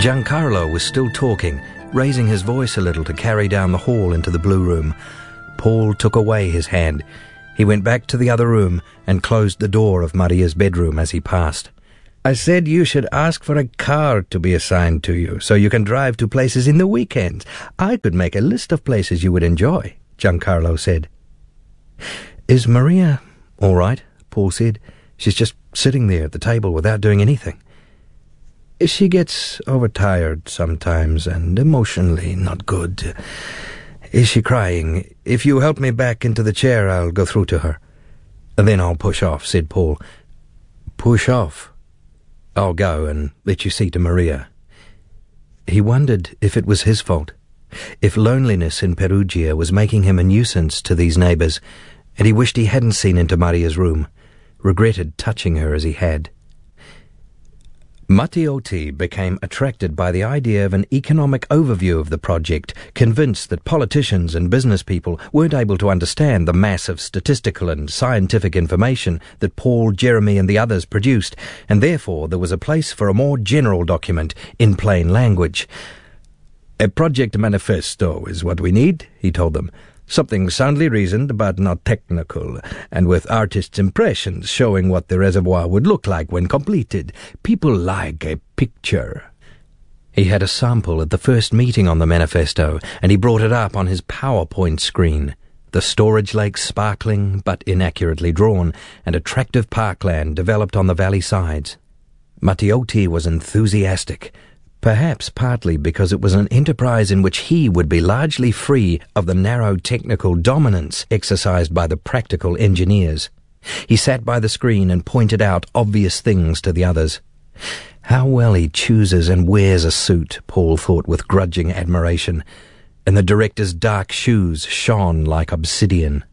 Giancarlo was still talking, raising his voice a little to carry down the hall into the blue room. Paul took away his hand. He went back to the other room and closed the door of Maria's bedroom as he passed. "I said you should ask for a car to be assigned to you, so you can drive to places in the weekends. I could make a list of places you would enjoy," Giancarlo said. "Is Maria all right?" Paul said. "She's just sitting there at the table without doing anything." "She gets overtired sometimes and emotionally not good. Is she crying? If you help me back into the chair, I'll go through to her." "Then I'll push off," said Paul. "Push off? I'll go and let you see to Maria." He wondered if it was his fault, if loneliness in Perugia was making him a nuisance to these neighbours, and he wished he hadn't seen into Maria's room, regretted touching her as he had. Matteotti became attracted by the idea of an economic overview of the project, convinced that politicians and business people weren't able to understand the mass of statistical and scientific information that Paul, Jeremy and the others produced, and therefore there was a place for a more general document in plain language. "A project manifesto is what we need," he told them. "Something soundly reasoned but not technical, and with artists' impressions showing what the reservoir would look like when completed. People like a picture." He had a sample at the first meeting on the manifesto, and he brought it up on his PowerPoint screen. The storage lake sparkling but inaccurately drawn, and attractive parkland developed on the valley sides. Matteotti was enthusiastic, perhaps partly because it was an enterprise in which he would be largely free of the narrow technical dominance exercised by the practical engineers. He sat by the screen and pointed out obvious things to the others. How well he chooses and wears a suit, Paul thought with grudging admiration, and the director's dark shoes shone like obsidian.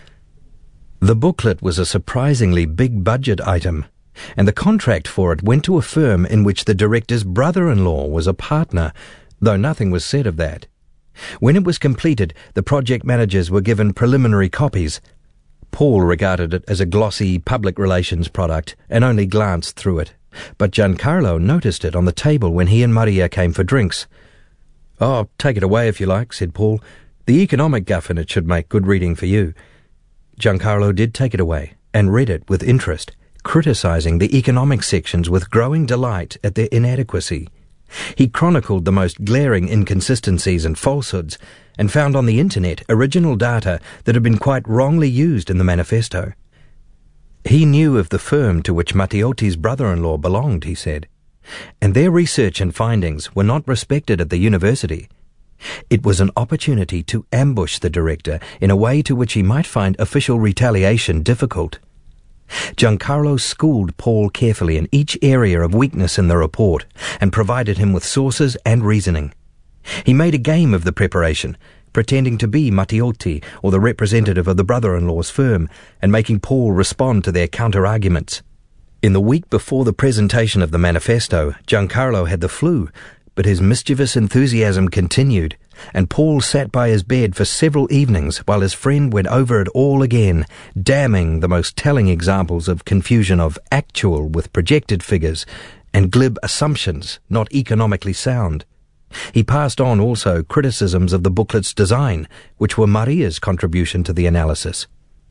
The booklet was a surprisingly big budget item, and the contract for it went to a firm in which the director's brother-in-law was a partner, though nothing was said of that. When it was completed, the project managers were given preliminary copies. Paul regarded it as a glossy public relations product and only glanced through it, but Giancarlo noticed it on the table when he and Maria came for drinks. "Oh, take it away if you like," said Paul. "The economic guff in it should make good reading for you." Giancarlo did take it away and read it with interest, criticising the economic sections with growing delight at their inadequacy. He chronicled the most glaring inconsistencies and falsehoods, and found on the internet original data that had been quite wrongly used in the manifesto. He knew of the firm to which Matteotti's brother-in-law belonged, he said, and their research and findings were not respected at the university. It was an opportunity to ambush the director in a way to which he might find official retaliation difficult. Giancarlo schooled Paul carefully in each area of weakness in the report and provided him with sources and reasoning. He made a game of the preparation, pretending to be Matteotti or the representative of the brother-in-law's firm and making Paul respond to their counter-arguments. In the week before the presentation of the manifesto, Giancarlo had the flu, but his mischievous enthusiasm continued, and Paul sat by his bed for several evenings while his friend went over it all again, damning the most telling examples of confusion of actual with projected figures and glib assumptions not economically sound. He passed on also criticisms of the booklet's design, which were Maria's contribution to the analysis.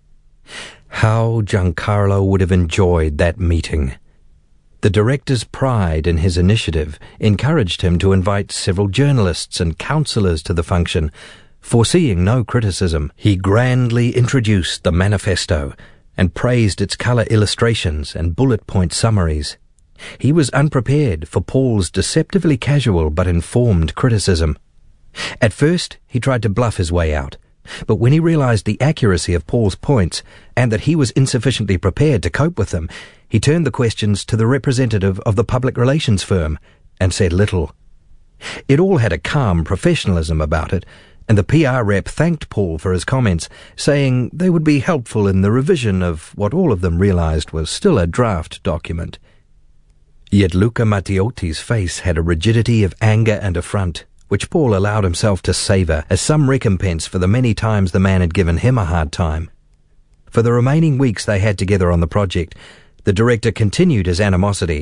How Giancarlo would have enjoyed that meeting. The director's pride in his initiative encouraged him to invite several journalists and counsellors to the function. Foreseeing no criticism, he grandly introduced the manifesto and praised its colour illustrations and bullet point summaries. He was unprepared for Paul's deceptively casual but informed criticism. At first, he tried to bluff his way out, but when he realised the accuracy of Paul's points and that he was insufficiently prepared to cope with them, he turned the questions to the representative of the public relations firm and said little. It all had a calm professionalism about it, and the PR rep thanked Paul for his comments, saying they would be helpful in the revision of what all of them realised was still a draft document. Yet Luca Matteotti's face had a rigidity of anger and affront, which Paul allowed himself to savour as some recompense for the many times the man had given him a hard time. For the remaining weeks they had together on the project, the director continued his animosity,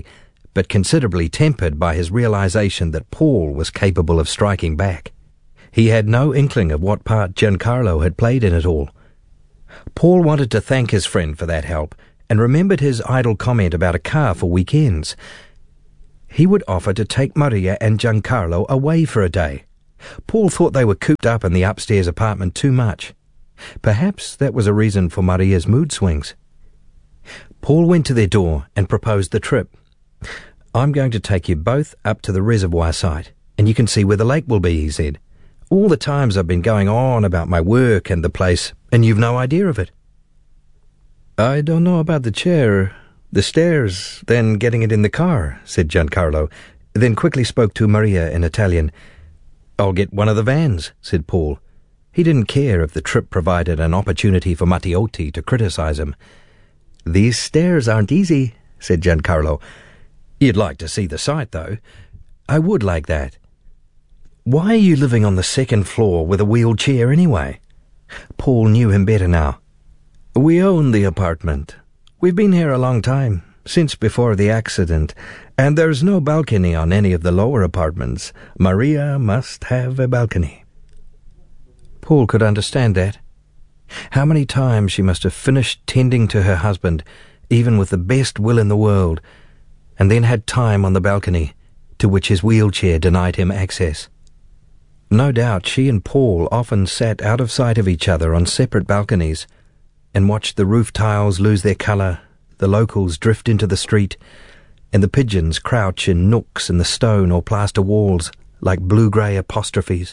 but considerably tempered by his realization that Paul was capable of striking back. He had no inkling of what part Giancarlo had played in it all. Paul wanted to thank his friend for that help, and remembered his idle comment about a car for weekends. He would offer to take Maria and Giancarlo away for a day. Paul thought they were cooped up in the upstairs apartment too much. Perhaps that was a reason for Maria's mood swings. Paul went to their door and proposed the trip. "I'm going to take you both up to the reservoir site, and you can see where the lake will be," he said. "All the times I've been going on about my work and the place, and you've no idea of it." "I don't know about the chair, the stairs, then getting it in the car," said Giancarlo, then quickly spoke to Maria in Italian. "I'll get one of the vans," said Paul. He didn't care if the trip provided an opportunity for Matteotti to criticize him. "These stairs aren't easy," said Giancarlo. "You'd like to see the site, though." "I would like that." "Why are you living on the second floor with a wheeled chair anyway?" Paul knew him better now. "We own the apartment. We've been here a long time, since before the accident, and there's no balcony on any of the lower apartments. Maria must have a balcony." Paul could understand that. How many times she must have finished tending to her husband, even with the best will in the world, and then had time on the balcony, to which his wheelchair denied him access. No doubt she and Paul often sat out of sight of each other on separate balconies, and watched the roof tiles lose their colour, the locals drift into the street, and the pigeons crouch in nooks in the stone or plaster walls like blue-grey apostrophes.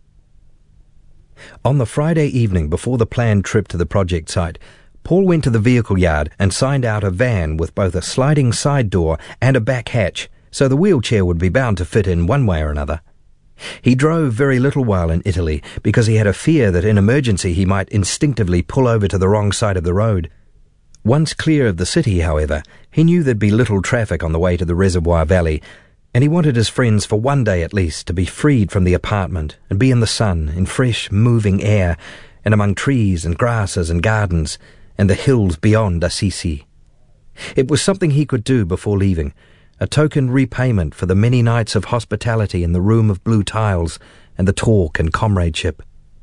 On the Friday evening before the planned trip to the project site, Paul went to the vehicle yard and signed out a van with both a sliding side door and a back hatch, so the wheelchair would be bound to fit in one way or another. He drove very little while in Italy because he had a fear that in emergency he might instinctively pull over to the wrong side of the road. Once clear of the city, however, he knew there'd be little traffic on the way to the Reservoir Valley, and he wanted his friends for one day at least to be freed from the apartment and be in the sun, in fresh, moving air, and among trees and grasses and gardens, and the hills beyond Assisi. It was something he could do before leaving, a token repayment for the many nights of hospitality in the room of blue tiles and the talk and comradeship.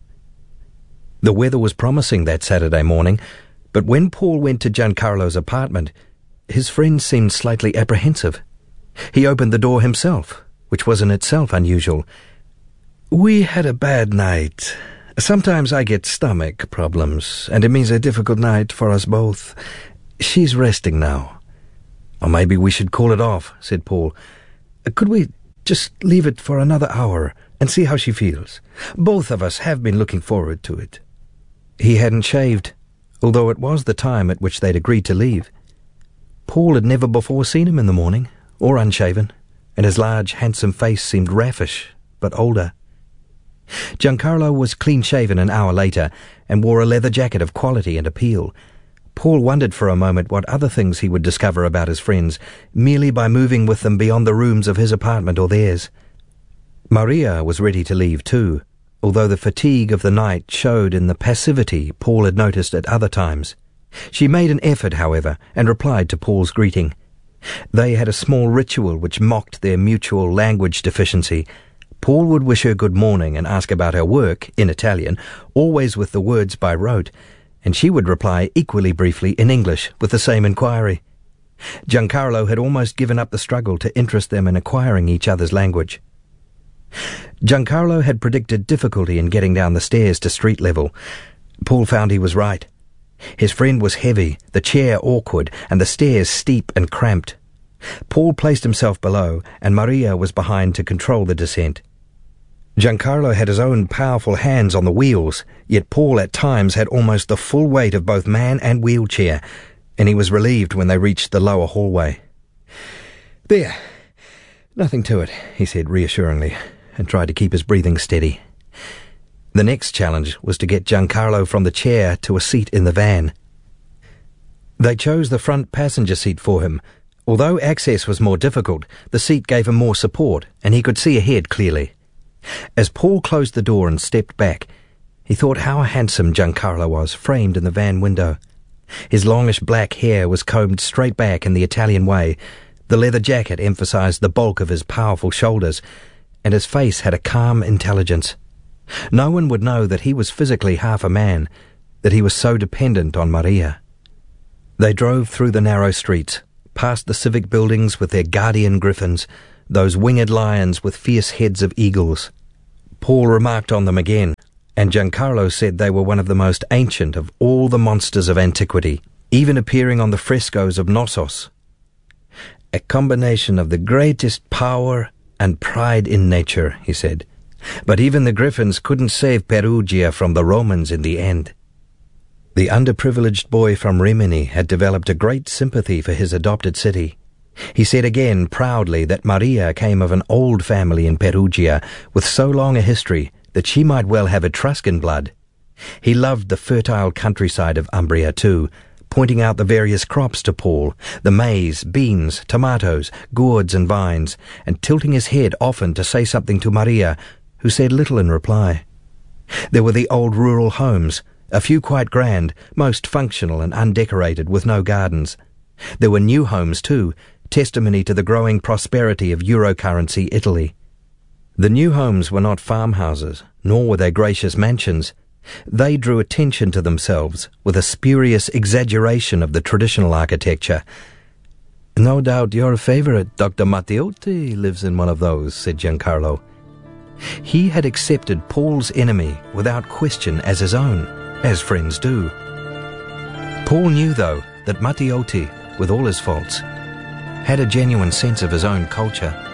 The weather was promising that Saturday morning, but when Paul went to Giancarlo's apartment, his friend seemed slightly apprehensive. He opened the door himself, which was in itself unusual. "We had a bad night. Sometimes I get stomach problems, and it means a difficult night for us both. She's resting now." "Or maybe we should call it off," said Paul. "Could we just leave it for another hour and see how she feels? Both of us have been looking forward to it." He hadn't shaved, although it was the time at which they'd agreed to leave. Paul had never before seen him in the morning, or unshaven, and his large, handsome face seemed raffish, but older. Giancarlo was clean-shaven an hour later, and wore a leather jacket of quality and appeal. Paul wondered for a moment what other things he would discover about his friends, merely by moving with them beyond the rooms of his apartment or theirs. Maria was ready to leave too, although the fatigue of the night showed in the passivity Paul had noticed at other times. She made an effort, however, and replied to Paul's greeting. They had a small ritual which mocked their mutual language deficiency. Paul would wish her good morning and ask about her work, in Italian, always with the words by rote, and she would reply equally briefly in English with the same inquiry. Giancarlo had almost given up the struggle to interest them in acquiring each other's language. Giancarlo had predicted difficulty in getting down the stairs to street level. Paul found he was right. His friend was heavy, the chair awkward, and the stairs steep and cramped. Paul placed himself below, and Maria was behind to control the descent. Giancarlo had his own powerful hands on the wheels, yet Paul at times had almost the full weight of both man and wheelchair, and he was relieved when they reached the lower hallway. "There, nothing to it," he said reassuringly, and tried to keep his breathing steady. The next challenge was to get Giancarlo from the chair to a seat in the van. They chose the front passenger seat for him. Although access was more difficult, the seat gave him more support, and he could see ahead clearly. As Paul closed the door and stepped back, he thought how handsome Giancarlo was, framed in the van window. His longish black hair was combed straight back in the Italian way, The leather jacket emphasized the bulk of his powerful shoulders, and his face had a calm intelligence. No one would know that he was physically half a man, that he was so dependent on Maria. They drove through the narrow streets, past the civic buildings with their guardian griffins, those winged lions with fierce heads of eagles. Paul remarked on them again, and Giancarlo said they were one of the most ancient of all the monsters of antiquity, even appearing on the frescoes of Knossos. A combination of the greatest power and pride in nature, he said. But even the griffins couldn't save Perugia from the Romans in the end. The underprivileged boy from Rimini had developed a great sympathy for his adopted city. He said again proudly that Maria came of an old family in Perugia with so long a history that she might well have Etruscan blood. He loved the fertile countryside of Umbria too, pointing out the various crops to Paul, the maize, beans, tomatoes, gourds and vines, and tilting his head often to say something to Maria, who said little in reply. There were the old rural homes, a few quite grand, most functional and undecorated, with no gardens. There were new homes too, testimony to the growing prosperity of Eurocurrency Italy. The new homes were not farmhouses, nor were they gracious mansions. They drew attention to themselves with a spurious exaggeration of the traditional architecture. "No doubt your favourite, Dr. Matteotti, lives in one of those," said Giancarlo. He had accepted Paul's enemy without question as his own, as friends do. Paul knew, though, that Matteotti, with all his faults, had a genuine sense of his own culture.